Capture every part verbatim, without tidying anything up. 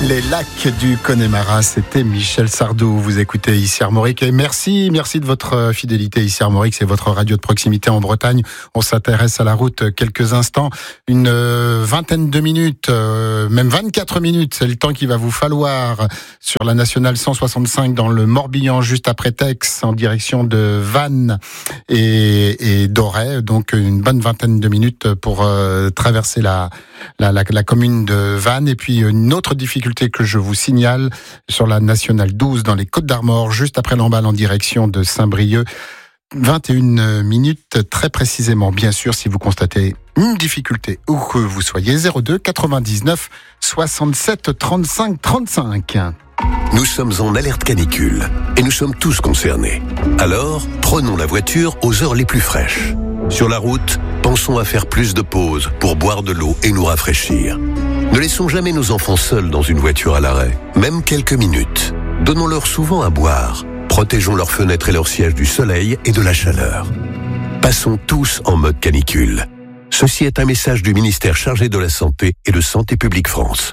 Les lacs du Connemara, c'était Michel Sardou. Vous écoutez ici Armorique et merci, merci de votre fidélité ici Armorique, c'est votre radio de proximité en Bretagne. On s'intéresse à la route quelques instants, une vingtaine de minutes, euh, même vingt-quatre minutes, c'est le temps qu'il va vous falloir sur la nationale cent soixante-cinq dans le Morbihan, juste après Tex, en direction de Vannes et, et d'Auray. Donc une bonne vingtaine de minutes pour euh, traverser la, la, la, la commune de Vannes. Et puis une autre difficulté que je vous signale sur la nationale douze dans les Côtes-d'Armor, juste après l'Embal en direction de Saint-Brieuc. vingt et une minutes très précisément. Bien sûr, si vous constatez une difficulté où que vous soyez, zéro deux quatre-vingt-dix-neuf soixante-sept trente-cinq trente-cinq. Nous sommes en alerte canicule et nous sommes tous concernés. Alors, prenons la voiture aux heures les plus fraîches. Sur la route, pensons à faire plus de pauses pour boire de l'eau et nous rafraîchir. Ne laissons jamais nos enfants seuls dans une voiture à l'arrêt, même quelques minutes. Donnons-leur souvent à boire. Protégeons leurs fenêtres et leurs sièges du soleil et de la chaleur. Passons tous en mode canicule. Ceci est un message du ministère chargé de la Santé et de Santé publique France.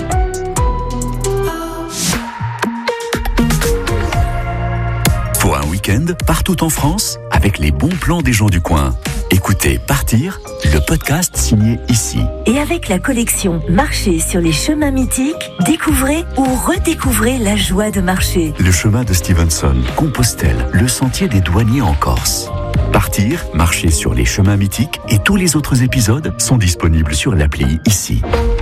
Pour un week-end, partout en France, avec les bons plans des gens du coin. Écoutez Partir, le podcast signé ici. Et avec la collection Marcher sur les chemins mythiques, découvrez ou redécouvrez la joie de marcher. Le chemin de Stevenson, Compostelle, le sentier des douaniers en Corse. Partir, marcher sur les chemins mythiques et tous les autres épisodes sont disponibles sur l'appli ici.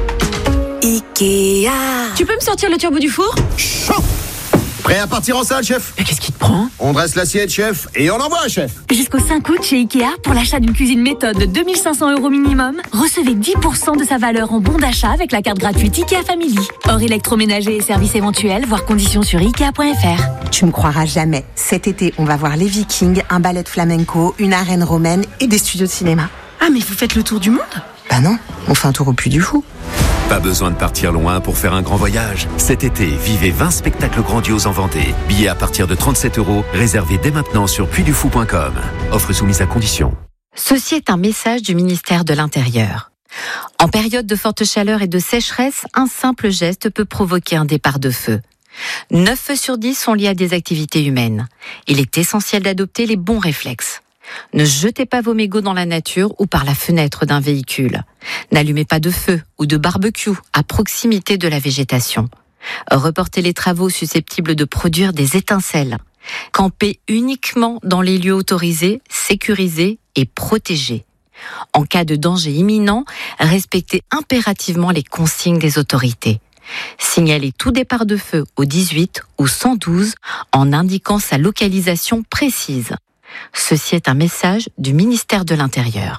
Ikea. Tu peux me sortir le turbo du four ? Chaud. Prêt à partir en salle, chef ? Mais qu'est-ce qui te prend ? On dresse l'assiette, chef, et on envoie, chef. Jusqu'au cinq août chez Ikea, pour l'achat d'une cuisine méthode de deux mille cinq cents euros minimum, recevez dix pour cent de sa valeur en bon d'achat avec la carte gratuite Ikea Family. Hors électroménager et services éventuels, voire conditions sur ikea point f r. Tu me croiras jamais. Cet été, on va voir les Vikings, un ballet de flamenco, une arène romaine et des studios de cinéma. Ah, mais vous faites le tour du monde ? Bah non, on fait un tour au Puy du Fou. Pas besoin de partir loin pour faire un grand voyage. Cet été, vivez vingt spectacles grandioses en Vendée. Billets à partir de trente-sept euros, réservés dès maintenant sur puy du fou point com. Offre soumise à condition. Ceci est un message du ministère de l'Intérieur. En période de forte chaleur et de sécheresse, un simple geste peut provoquer un départ de feu. neuf feux sur dix sont liés à des activités humaines. Il est essentiel d'adopter les bons réflexes. Ne jetez pas vos mégots dans la nature ou par la fenêtre d'un véhicule. N'allumez pas de feu ou de barbecue à proximité de la végétation. Reportez les travaux susceptibles de produire des étincelles. Campez uniquement dans les lieux autorisés, sécurisés et protégés. En cas de danger imminent, respectez impérativement les consignes des autorités. Signalez tout départ de feu au dix-huit ou cent douze en indiquant sa localisation précise. Ceci est un message du ministère de l'Intérieur.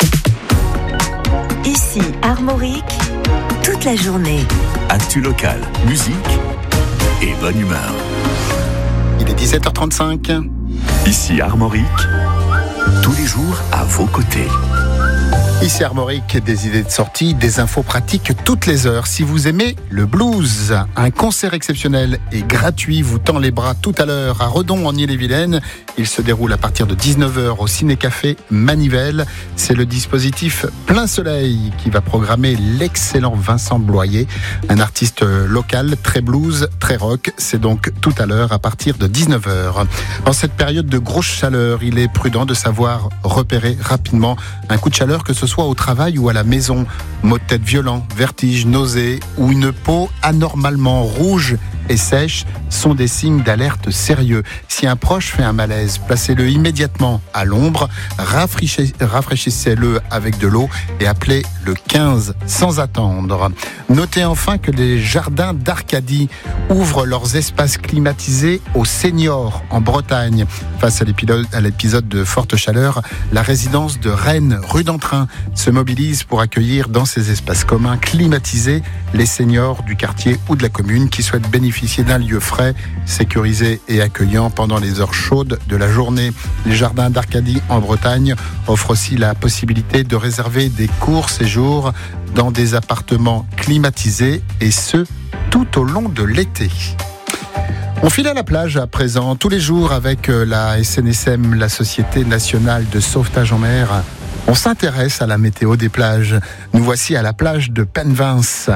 Ici Armorique, toute la journée. Actu local, musique et bonne humeur. Il est dix-sept heures trente-cinq. Ici Armorique, tous les jours à vos côtés. Ici Armorique, des idées de sortie, des infos pratiques toutes les heures. Si vous aimez le blues, un concert exceptionnel et gratuit vous tend les bras tout à l'heure à Redon en Ille-et-Vilaine. Il se déroule à partir de dix-neuf heures au Ciné-Café Manivelle. C'est le dispositif Plein Soleil qui va programmer l'excellent Vincent Bloyer, un artiste local très blues, très rock. C'est donc tout à l'heure à partir de dix-neuf heures. En cette période de grosse chaleur, il est prudent de savoir repérer rapidement un coup de chaleur, que ce soit au travail ou à la maison. Maux de tête violents, vertiges, nausées ou une peau anormalement rouge et sèche sont des signes d'alerte sérieux. Si un proche fait un malaise, placez-le immédiatement à l'ombre, rafraîchissez-le avec de l'eau et appelez le quinze sans attendre. Notez enfin que les jardins d'Arcadie ouvrent leurs espaces climatisés aux seniors en Bretagne. Face à l'épisode, à l'épisode de forte chaleur, la résidence de Rennes, rue d'Entrain, se mobilise pour accueillir dans ces espaces communs climatisés les seniors du quartier ou de la commune qui souhaitent bénéficier d'un lieu frais, sécurisé et accueillant pendant les heures chaudes de la journée. Les jardins d'Arcadie en Bretagne offrent aussi la possibilité de réserver des courts séjours dans des appartements climatisés et ce, tout au long de l'été. On file à la plage à présent, tous les jours avec la S N S M, la Société Nationale de Sauvetage en Mer. On s'intéresse à la météo des plages. Nous voici à la plage de Penvins,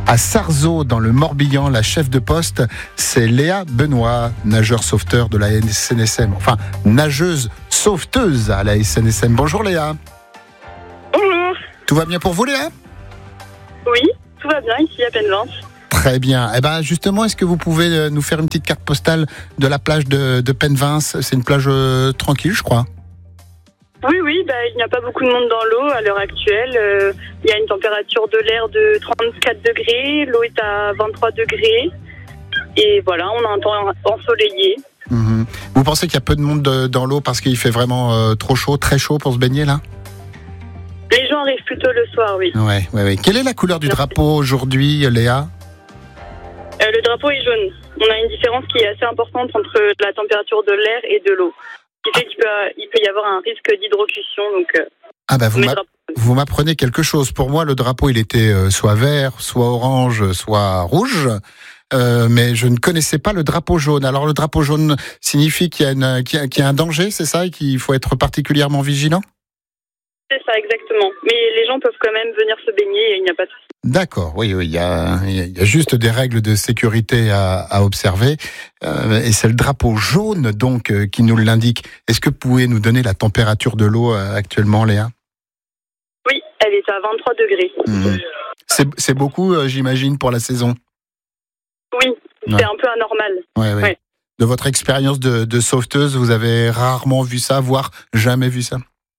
à Sarzeau, dans le Morbihan. La chef de poste, c'est Léa Benoît, nageur sauveteur de la S N S M. Enfin, nageuse sauveteuse à la S N S M. Bonjour Léa. Bonjour. Tout va bien pour vous Léa ? Oui, tout va bien ici à Penvins. Très bien. Eh ben justement, est-ce que vous pouvez nous faire une petite carte postale de la plage de, de Penvins ? C'est une plage euh, tranquille, je crois. Oui, oui, bah, il n'y a pas beaucoup de monde dans l'eau à l'heure actuelle. Euh, il y a une température de l'air de trente-quatre degrés, l'eau est à vingt-trois degrés. Et voilà, on a un temps ensoleillé. Mmh. Vous pensez qu'il y a peu de monde de, dans l'eau parce qu'il fait vraiment euh, trop chaud, très chaud pour se baigner là ? Les gens arrivent plutôt le soir, oui. Ouais, ouais, ouais. Quelle est la couleur du Merci. drapeau aujourd'hui, Léa ? Euh, le drapeau est jaune. On a une différence qui est assez importante entre la température de l'air et de l'eau. Ce qui fait qu'il peut, il peut y avoir un risque d'hydrocution. Donc, euh, ah bah vous, m'a, vous m'apprenez quelque chose. Pour moi, le drapeau, il était euh, soit vert, soit orange, soit rouge. Euh, mais je ne connaissais pas le drapeau jaune. Alors le drapeau jaune signifie qu'il y a, une, qu'il y a, qu'il y a un danger, c'est ça, et qu'il faut être particulièrement vigilant ? C'est ça, exactement. Mais les gens peuvent quand même venir se baigner et il n'y a pas de souci. D'accord, oui, oui, il y a, il y a juste des règles de sécurité à, à observer. Euh, et c'est le drapeau jaune, donc, euh, qui nous l'indique. Est-ce que vous pouvez nous donner la température de l'eau euh, actuellement, Léa ? Oui, elle est à vingt-trois degrés. Mmh. C'est, c'est beaucoup, euh, j'imagine, pour la saison ? Oui, c'est ouais. un peu anormal. Ouais, ouais. Ouais. De votre expérience de, de sauveteuse, vous avez rarement vu ça, voire jamais vu ça ?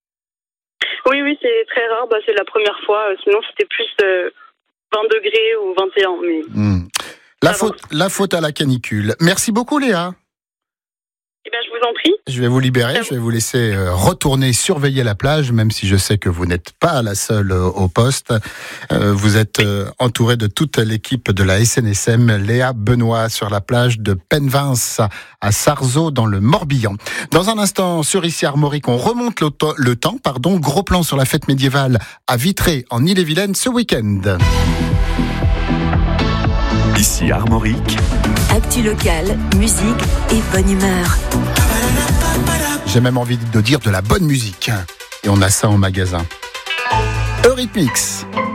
Oui, oui, c'est très rare. Bah, c'est la première fois. Sinon, c'était plus euh, vingt degrés ou vingt et un. Mais... Mmh. La, faute, la faute à la canicule. Merci beaucoup, Léa. Eh bien, je vous en prie. Je vais vous libérer. Je vais vous laisser retourner surveiller la plage, même si je sais que vous n'êtes pas la seule au poste. Vous êtes entouré de toute l'équipe de la S N S M. Léa Benoît sur la plage de Penvins à Sarzeau dans le Morbihan. Dans un instant, sur Ici Armorique, on remonte le, to- le temps. Pardon, gros plan sur la fête médiévale à Vitré en Ille-et-Vilaine ce week-end. Ici Armorique. Actu locale, musique et bonne humeur. J'ai même envie de dire de la bonne musique. Et on a ça en magasin. Eurythmics.